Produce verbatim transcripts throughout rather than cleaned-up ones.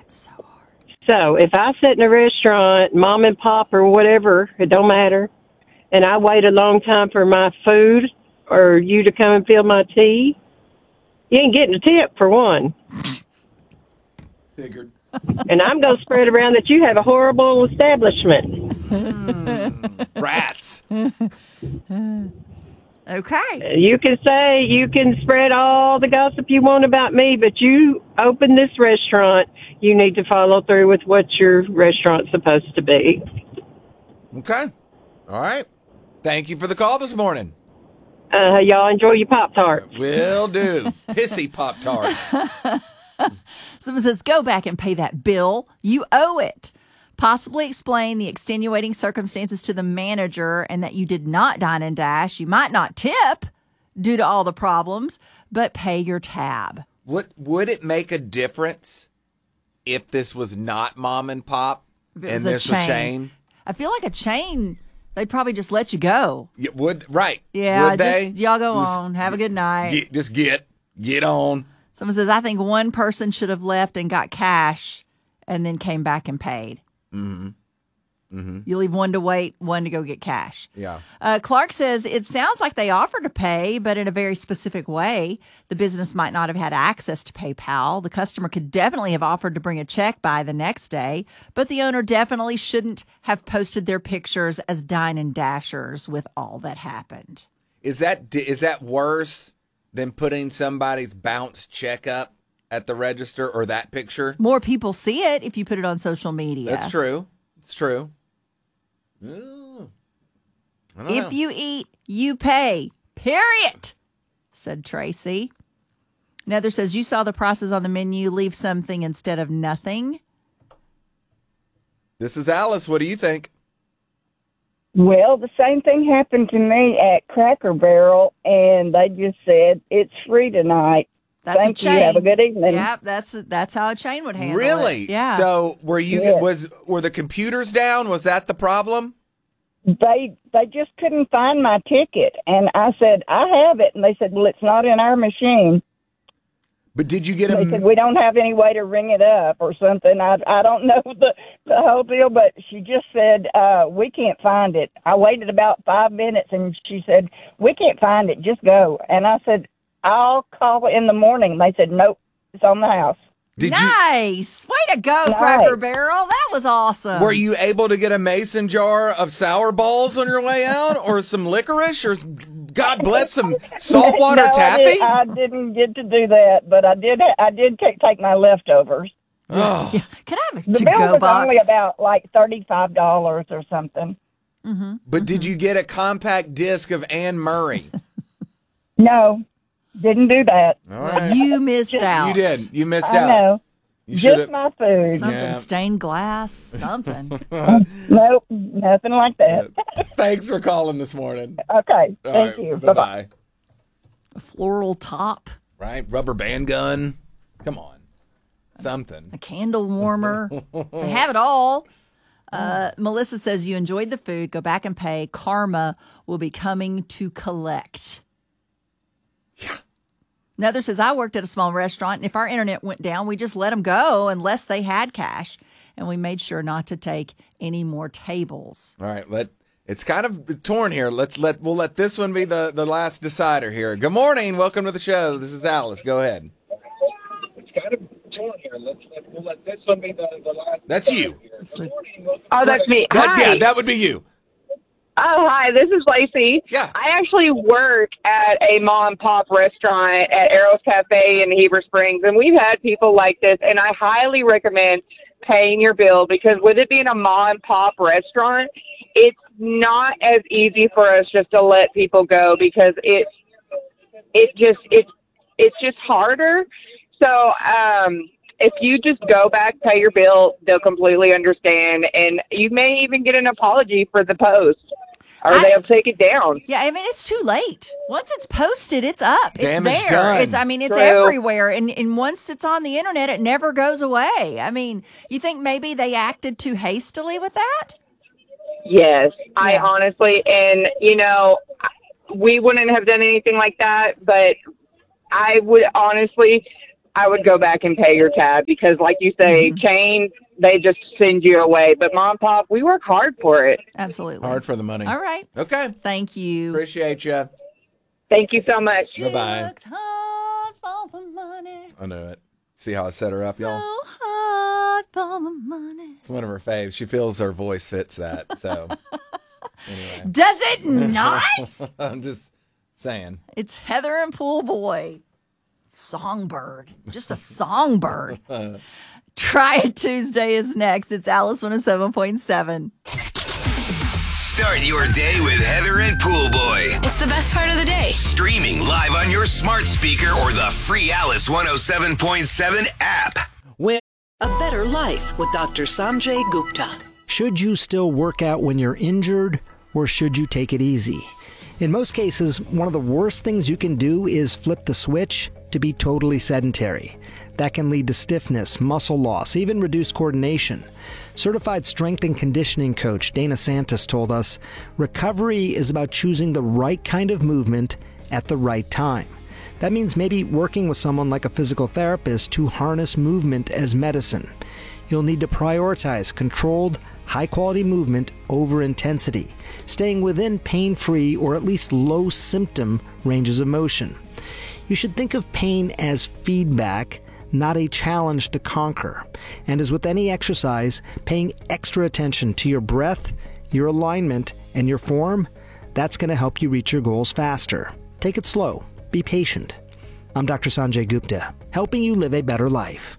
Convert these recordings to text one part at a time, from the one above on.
That's so hard. So if I sit in a restaurant, mom and pop or whatever, it don't matter, and I wait a long time for my food or you to come and fill my tea, you ain't getting a tip for one. Figured. And I'm going to spread around that you have a horrible establishment. Mm, rats. Okay. You can say, you can spread all the gossip you want about me, but you open this restaurant, you need to follow through with what your restaurant's supposed to be. Okay. All right. Thank you for the call this morning. Uh, y'all enjoy your Pop-Tarts. Will do. Pissy Pop-Tarts. Someone says, go back and pay that bill. You owe it. Possibly explain the extenuating circumstances to the manager and that you did not dine and dash. You might not tip due to all the problems, but pay your tab. Would, would it make a difference if this was not mom and pop and this a chain? I feel like a chain, they'd probably just let you go. Yeah, would right. Yeah, would they? Just, y'all go just, on. Have a good night. Get, just get, get on. Someone says, I think one person should have left and got cash and then came back and paid. Mm-hmm. Mm-hmm. You leave one to wait, one to go get cash. Yeah. Uh, Clark says, it sounds like they offered to pay, but in a very specific way. The business might not have had access to PayPal. The customer could definitely have offered to bring a check by the next day, but the owner definitely shouldn't have posted their pictures as dine and dashers with all that happened. Is that is that worse than putting somebody's bounce check up at the register or that picture? More people see it if you put it on social media. That's true. It's true. Ooh. I don't If know. you eat, you pay. Period, said Tracy. Another says, you saw the prices on the menu. Leave something instead of nothing. This is Alice. What do you think? Well, the same thing happened to me at Cracker Barrel, and they just said, it's free tonight. That's Thank a chain. you. Have a good evening. Yep, that's that's how a chain would handle Really? it. Yeah. So were you Yes. was were the computers down? Was that the problem? They they just couldn't find my ticket, and I said, I have it, and they said, well, it's not in our machine. But did you get a They said, we don't have any way to ring it up or something. I I don't know the, the whole deal, but she just said, uh, we can't find it. I waited about five minutes, and she said, we can't find it. Just go. And I said, I'll call in the morning. They said, nope, it's on the house. Did nice. Way to go, Nice. Cracker Barrel. That was awesome. Were you able to get a mason jar of sour balls on your way out, or some licorice, or God bless some saltwater no, taffy? I, did, I didn't get to do that, but I did. I did take, take my leftovers. Oh. Yeah. Can I have a The bill to-go was box? only about like thirty-five dollars or something. Mm-hmm. But did you get a compact disc of Anne Murray? No, didn't do that. All right. You missed out. You did. You missed I out. know. You Just should've- my food. Something Yeah. stained glass, something. Nope, nothing like that. Thanks for calling this morning. Okay, All thank right, you. Bye-bye. Bye-bye. A floral top, Right? Rubber band gun. Come on. Something. a candle warmer. They have it all. Uh, Melissa says, you enjoyed the food. Go back and pay. Karma will be coming to collect. Yeah. Another says, I worked at a small restaurant, and if our internet went down, we just let them go unless they had cash. And we made sure not to take any more tables. All right. Let it's kind of torn here. Let's let we'll let this one be the, the last decider here. Good morning. Welcome to the show. This is Alice. Go ahead. It's kind of torn here. Let's let we'll let this one be the, the last. That's you. So, Oh, that's me. That, Hi. yeah, that would be you. Oh, hi. This is Lacey. Yeah. I actually work at a mom and pop restaurant at Arrows Cafe in Heber Springs, and we've had people like this, and I highly recommend paying your bill because with it being a mom and pop restaurant, it's not as easy for us just to let people go because it's it just it's it's just harder. So um if you just go back, pay your bill, they'll completely understand, and you may even get an apology for the post, or I- they'll take it down. yeah, I mean, it's too late. Once it's posted, it's up. It's Damage there. done. It's, I mean, it's True. everywhere. And, and once it's on the internet, it never goes away. I mean, you think maybe they acted too hastily with that? Yes, I Yeah. honestly, and you know, we wouldn't have done anything like that, but I would honestly, I would go back and pay your tab because, like you say, Mm-hmm. chain, they just send you away. But mom and pop, we work hard for it. Absolutely. Hard for the money. All right. Okay. Thank you. Appreciate you. Thank you so much. Bye-bye. Works hard for the money. I know it. See how I set her up, y'all? So hard for the money. It's one of her faves. She feels her voice fits that. So, anyway. Does it not? I'm just saying. It's Heather and Pool Boy. Songbird. Just a songbird. Try It Tuesday is next. It's Alice one oh seven point seven. Start your day with Heather and Pool Boy. It's the best part of the day. Streaming live on your smart speaker or the free Alice one oh seven point seven app. When A Better Life with Doctor Sanjay Gupta. Should you still work out when you're injured, or should you take it easy? In most cases, one of the worst things you can do is flip the switch to be totally sedentary. That can lead to stiffness, muscle loss, even reduced coordination. Certified strength and conditioning coach Dana Santos told us, recovery is about choosing the right kind of movement at the right time. That means maybe working with someone like a physical therapist to harness movement as medicine. You'll need to prioritize controlled, high-quality movement over intensity, staying within pain-free or at least low-symptom ranges of motion. You should think of pain as feedback, not a challenge to conquer. And as with any exercise, paying extra attention to your breath, your alignment, and your form, that's going to help you reach your goals faster. Take it slow. Be patient. I'm Doctor Sanjay Gupta, helping you live a better life.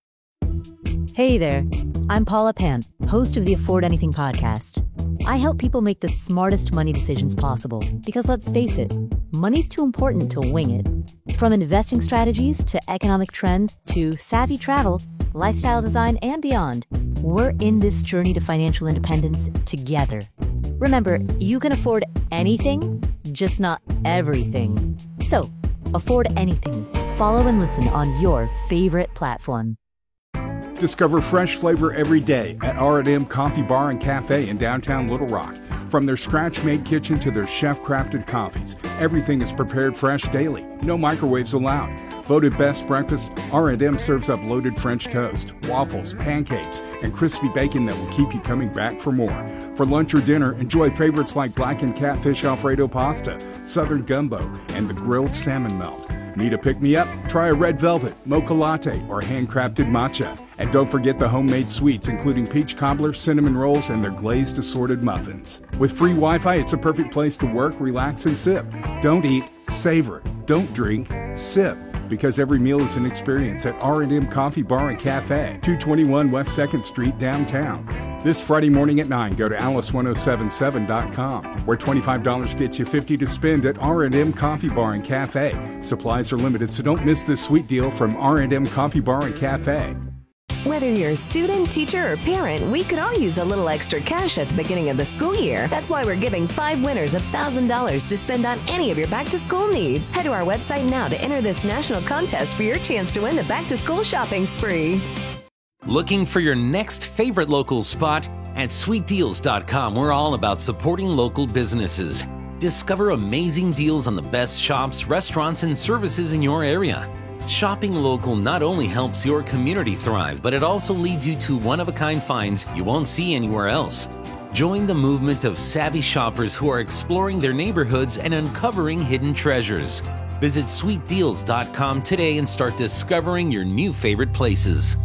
Hey there, I'm Paula Pan, host of the Afford Anything podcast. I help people make the smartest money decisions possible because let's face it, money's too important to wing it. From investing strategies to economic trends to savvy travel, lifestyle design, and beyond, we're in this journey to financial independence together. Remember, you can afford anything, just not everything. So, afford anything. Follow and listen on your favorite platform. Discover fresh flavor every day at R and M Coffee Bar and Cafe in downtown Little Rock. From their scratch-made kitchen to their chef-crafted coffees, everything is prepared fresh daily. No microwaves allowed. Voted best breakfast, R and M serves up loaded French toast, waffles, pancakes, and crispy bacon that will keep you coming back for more. For lunch or dinner, enjoy favorites like blackened catfish Alfredo pasta, southern gumbo, and the grilled salmon melt. Need a pick-me-up? Try a red velvet, mocha latte, or handcrafted matcha. And don't forget the homemade sweets, including peach cobbler, cinnamon rolls, and their glazed assorted muffins. With free Wi-Fi, it's a perfect place to work, relax, and sip. Don't eat, savor. Don't drink, sip. Because every meal is an experience at R and M Coffee Bar and Cafe, two twenty-one West second Street, downtown. This Friday morning at nine, go to alice one oh seven seven dot com, where twenty-five dollars gets you fifty dollars to spend at R and M Coffee Bar and Cafe. Supplies are limited, so don't miss this sweet deal from R and M Coffee Bar and Cafe. Whether you're a student, teacher, or parent, we could all use a little extra cash at the beginning of the school year. That's why we're giving five winners one thousand dollars to spend on any of your back-to-school needs. Head to our website now to enter this national contest for your chance to win the back-to-school shopping spree. Looking for your next favorite local spot? At sweet deals dot com, we're all about supporting local businesses. Discover amazing deals on the best shops, restaurants, and services in your area. Shopping local not only helps your community thrive, but it also leads you to one-of-a-kind finds you won't see anywhere else. Join the movement of savvy shoppers who are exploring their neighborhoods and uncovering hidden treasures. Visit sweet deals dot com today and start discovering your new favorite places.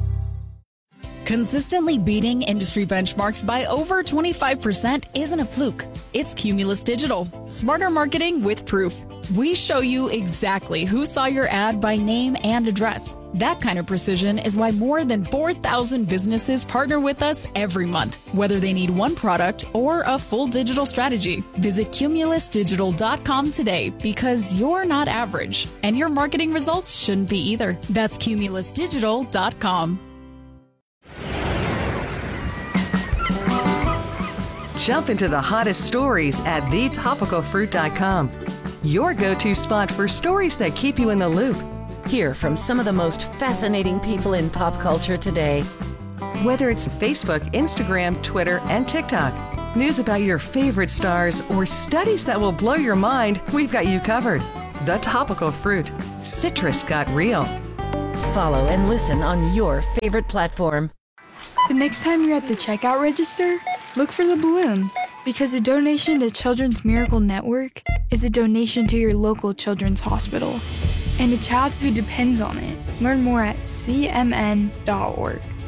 Consistently beating industry benchmarks by over twenty-five percent isn't a fluke. It's Cumulus Digital. Smarter marketing with proof. We show you exactly who saw your ad by name and address. That kind of precision is why more than four thousand businesses partner with us every month, whether they need one product or a full digital strategy. Visit cumulus digital dot com today because you're not average, and your marketing results shouldn't be either. That's cumulus digital dot com. Jump into the hottest stories at the topical fruit dot com. Your go-to spot for stories that keep you in the loop. Hear from some of the most fascinating people in pop culture today. Whether it's Facebook, Instagram, Twitter, and TikTok, news about your favorite stars, or studies that will blow your mind, we've got you covered. The Topical Fruit. Citrus got real. Follow and listen on your favorite platform. The next time you're at the checkout register, look for the balloon, because a donation to Children's Miracle Network is a donation to your local children's hospital and a child who depends on it. Learn more at c m n dot org.